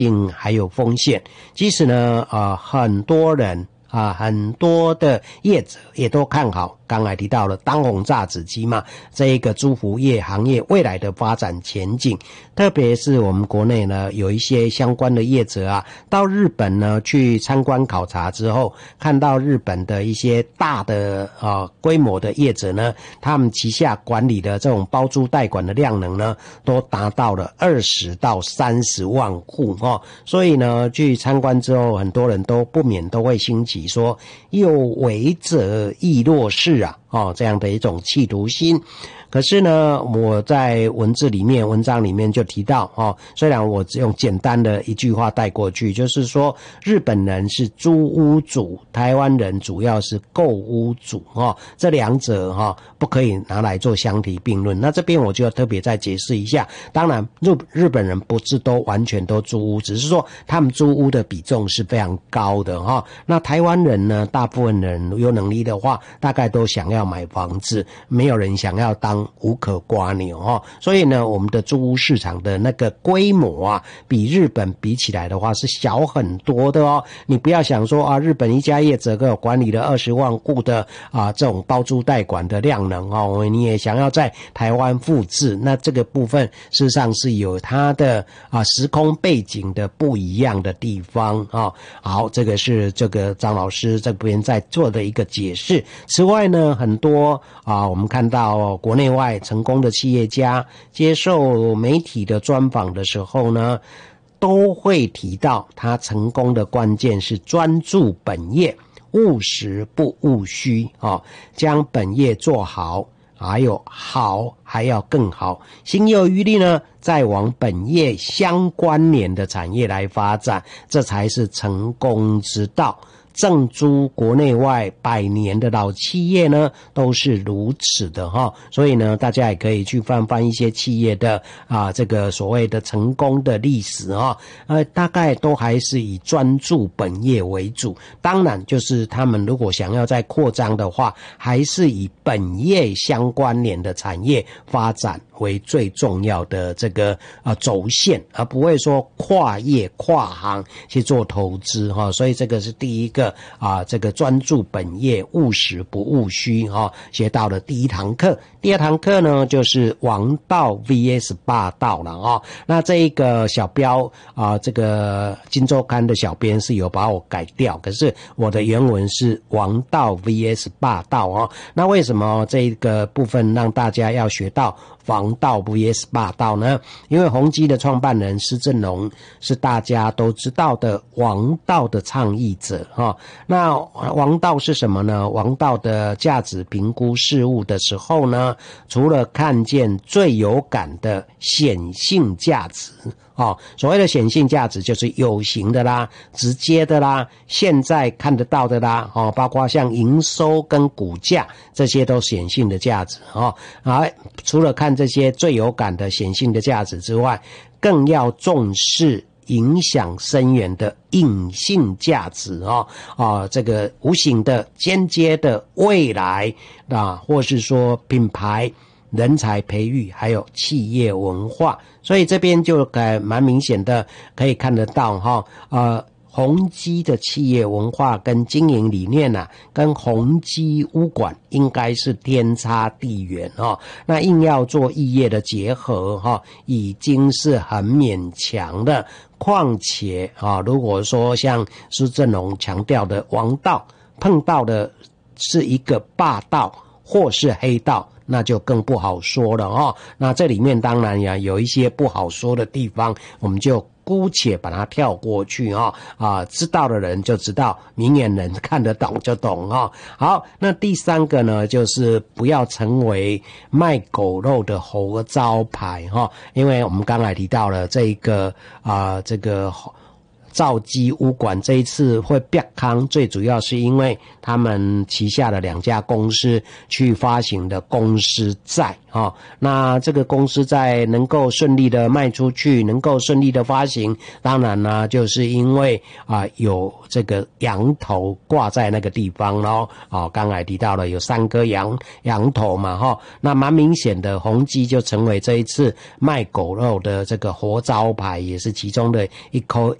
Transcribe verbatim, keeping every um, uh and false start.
性还有风险。其实呢，呃，很多人啊，很多的业者也都看好，刚才提到了当红炸子鸡嘛，这一个猪服业行业未来的发展前景，特别是我们国内呢，有一些相关的业者啊，到日本呢去参观考察之后，看到日本的一些大的啊规模的业者呢，他们旗下管理的这种包租代管的量能呢，都达到了二十到三十万户哦，所以呢，去参观之后，很多人都不免都会兴起说，有为者亦若是啊，哦，这样的一种企图心。可是呢，我在文字里面、文章里面就提到哦，虽然我只用简单的一句话带过去，就是说日本人是租屋主，台湾人主要是购屋主哦，这两者哈、哦、不可以拿来做相提并论。那这边我就要特别再解释一下，当然日日本人不是都完全都租屋，只是说他们租屋的比重是非常高的哈、哦。那台湾人呢，大部分人有能力的话，大概都想要买房子，没有人想要当无可刮牛哦，所以呢，我们的租屋市场的那个规模啊，比日本比起来的话是小很多的哦。你不要想说啊，日本一家业者有管理了二十万户的啊这种包租代管的量能哦，你也想要在台湾复制，那这个部分事实上是有它的啊时空背景的不一样的地方啊、哦。好，这个是这个张老师这边在做的一个解释。此外呢，很多啊，我们看到国内外成功的企业家接受媒体的专访的时候呢，都会提到他成功的关键是专注本业，务实不务虚啊，将本业做好，还有好还要更好，心有余力呢，再往本业相关联的产业来发展，这才是成功之道。正租国内外百年的老企业呢，都是如此的哈，所以呢，大家也可以去翻翻一些企业的啊，这个所谓的成功的历史哈，呃，大概都还是以专注本业为主。当然，就是他们如果想要再扩张的话，还是以本业相关联的产业发展为最重要的这个啊轴线，而不会说跨业跨行去做投资哈。所以这个是第一个。啊，这个专注本业，务实不务虚哈、哦，学到了第一堂课。第二堂课呢，就是王道 V S 霸道了哦。那这一个小标啊，这个金周刊的小编是有把我改掉，可是我的原文是王道 V S 霸道哦。那为什么这个部分让大家要学到王道 V S 霸道呢？因为宏基的创办人施振荣是大家都知道的王道的倡议者哈。那王道是什么呢？王道的价值评估事物的时候呢，除了看见最有感的显性价值哦，所谓的显性价值就是有形的啦，直接的啦，现在看得到的啦，哦，包括像营收跟股价，这些都显性的价值哦。啊，除了看这些最有感的显性的价值之外，更要重视影响深远的隐性价值哦，啊，这个无形的、间接的未来啊，或是说品牌、人才培育，还有企业文化，所以这边就呃蛮明显的可以看得到哈，呃。宏基的企业文化跟经营理念啊，跟宏基屋管应该是天差地远哦。那硬要做异业的结合哈、哦，已经是很勉强的。况且啊，如果说像施振荣强调的王道，碰到的是一个霸道或是黑道，那就更不好说了哦。那这里面当然呀有一些不好说的地方，我们就姑且把它跳过去哈、哦、啊，知道的人就知道，明眼人看得懂就懂哈、哦。好，那第三个呢，就是不要成为卖狗肉的活招牌哈、哦，因为我们刚才提到了这个啊、呃，这个兆基物管这一次会变康，最主要是因为他们旗下的两家公司去发行的公司债哦，那这个公司债能够顺利的卖出去，能够顺利的发行，当然呢，就是因为啊、呃、有这个羊头挂在那个地方咯哦，刚才提到了有三颗羊羊头嘛哈、哦，那蛮明显的，宏基就成为这一次卖狗肉的这个活招牌，也是其中的一颗